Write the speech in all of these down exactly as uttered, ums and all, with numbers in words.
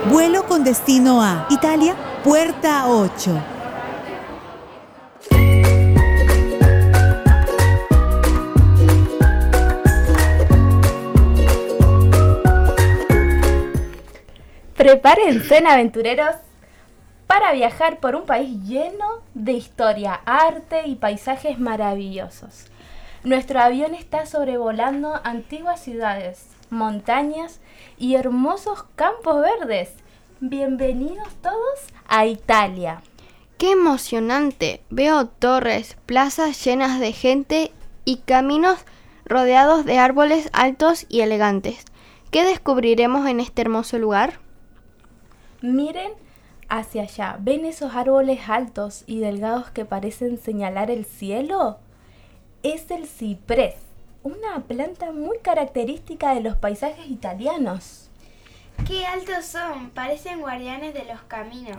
Vuelo con destino a Italia, puerta ocho. Prepárense, aventureros, para viajar por un país lleno de historia, arte y paisajes maravillosos. Nuestro avión está sobrevolando antiguas ciudades, montañas y hermosos campos verdes. Bienvenidos todos a Italia. ¡Qué emocionante! Veo torres, plazas llenas de gente y caminos rodeados de árboles altos y elegantes. ¿Qué descubriremos en este hermoso lugar? Miren hacia allá. ¿Ven esos árboles altos y delgados que parecen señalar el cielo? Es el ciprés, una planta muy característica de los paisajes italianos. ¡Qué altos son! Parecen guardianes de los caminos.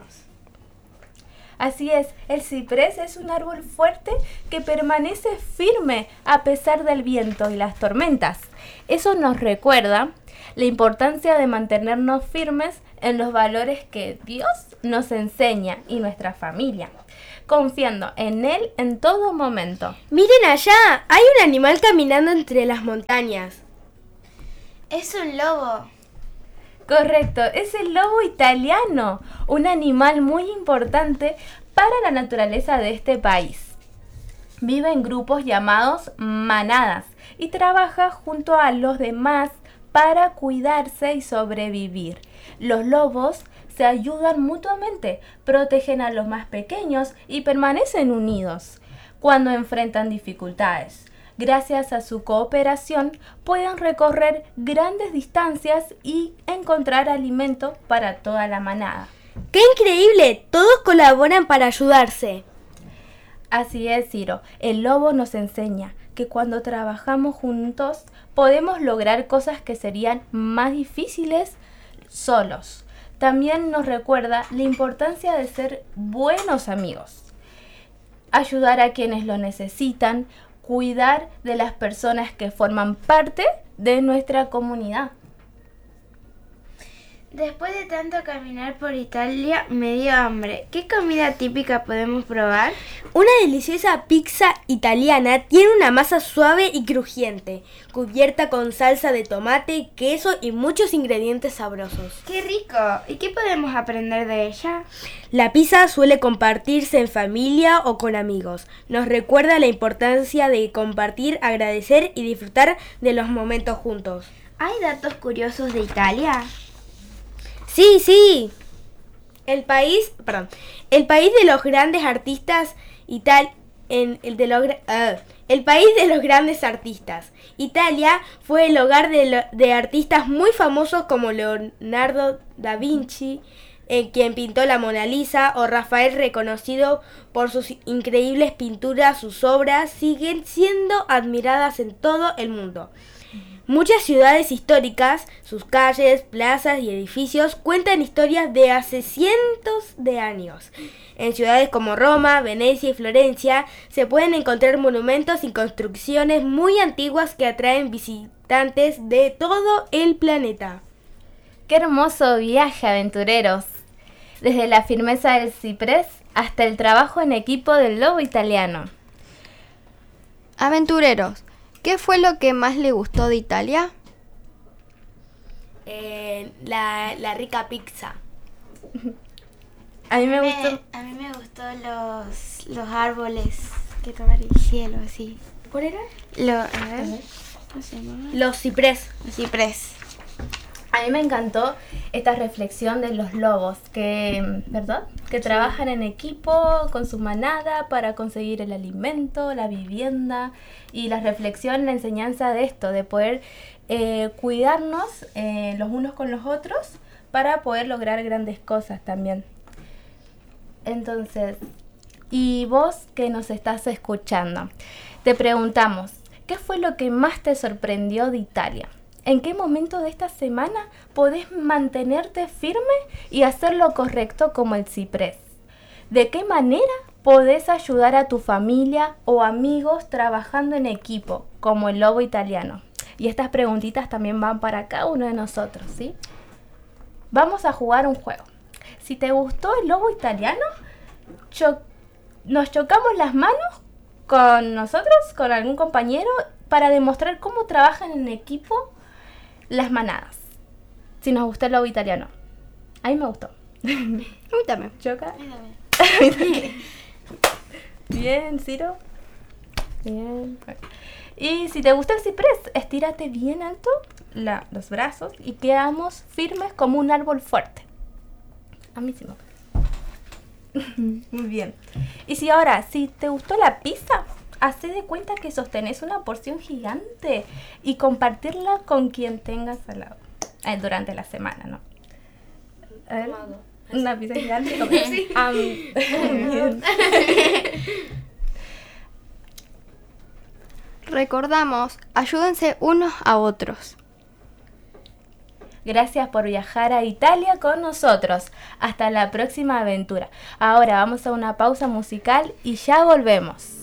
Así es, el ciprés es un árbol fuerte que permanece firme a pesar del viento y las tormentas. Eso nos recuerda la importancia de mantenernos firmes en los valores que Dios nos enseña y nuestra familia, confiando en Él en todo momento. ¡Miren allá! Hay un animal caminando entre las montañas. Es un lobo. Correcto, es el lobo italiano, un animal muy importante para la naturaleza de este país. Vive en grupos llamados manadas y trabaja junto a los demás para cuidarse y sobrevivir. Los lobos se ayudan mutuamente, protegen a los más pequeños y permanecen unidos cuando enfrentan dificultades. Gracias a su cooperación pueden recorrer grandes distancias y encontrar alimento para toda la manada. ¡Qué increíble! Todos colaboran para ayudarse. Así es, Ciro. El lobo nos enseña que cuando trabajamos juntos podemos lograr cosas que serían más difíciles solos. También nos recuerda la importancia de ser buenos amigos, ayudar a quienes lo necesitan, cuidar de las personas que forman parte de nuestra comunidad. Después de tanto caminar por Italia, me dio hambre. ¿Qué comida típica podemos probar? Una deliciosa pizza italiana tiene una masa suave y crujiente, cubierta con salsa de tomate, queso y muchos ingredientes sabrosos. ¡Qué rico! ¿Y qué podemos aprender de ella? La pizza suele compartirse en familia o con amigos. Nos recuerda la importancia de compartir, agradecer y disfrutar de los momentos juntos. ¿Hay datos curiosos de Italia? Sí, sí. El país, perdón, el país de los grandes artistas Ital, en el de los uh, el país de los grandes artistas. Italia fue el hogar de, lo, de artistas muy famosos como Leonardo da Vinci, eh, quien pintó la Mona Lisa, o Rafael, reconocido por sus increíbles pinturas. Sus obras siguen siendo admiradas en todo el mundo. Muchas ciudades históricas, sus calles, plazas y edificios cuentan historias de hace cientos de años. En ciudades como Roma, Venecia y Florencia se pueden encontrar monumentos y construcciones muy antiguas que atraen visitantes de todo el planeta. ¡Qué hermoso viaje, aventureros! Desde la firmeza del ciprés hasta el trabajo en equipo del lobo italiano. Aventureros, ¿qué fue lo que más le gustó de Italia? Eh, la, la rica pizza. A mí me Me- gustó. a mí me gustó los, los árboles que toman el cielo, así. ¿Cuál era? Lo, a ver, ¿cómo se llama? Los ciprés. Los ciprés. A mí me encantó esta reflexión de los lobos, que, ¿verdad? Que trabajan en equipo con su manada para conseguir el alimento, la vivienda, y la reflexión, la enseñanza de esto, de poder eh, cuidarnos eh, los unos con los otros para poder lograr grandes cosas también. Entonces, y vos que nos estás escuchando, te preguntamos, ¿qué fue lo que más te sorprendió de Italia? ¿En qué momento de esta semana podés mantenerte firme y hacer lo correcto como el ciprés? ¿De qué manera podés ayudar a tu familia o amigos trabajando en equipo como el lobo italiano? Y estas preguntitas también van para cada uno de nosotros, ¿sí? Vamos a jugar un juego. Si te gustó el lobo italiano, cho- nos chocamos las manos con nosotros, con algún compañero, para demostrar cómo trabajan en equipo las manadas. Si nos gustó el lobo italiano. A mí me gustó. A mí también. ¿Choca? Bien, Ciro. Bien. Y si te gusta el ciprés, estírate bien alto la, los brazos y quedamos firmes como un árbol fuerte. A mí sí me gusta. Muy bien. Y si ahora, si te gustó la pizza, hacé de cuenta que sostenés una porción gigante y compartirla con quien tengas al lado. Eh, durante la semana, ¿no? A ver, una pizza gigante. Como... sí. um, bien. Recordamos, ayúdense unos a otros. Gracias por viajar a Italia con nosotros. Hasta la próxima aventura. Ahora vamos a una pausa musical y ya volvemos.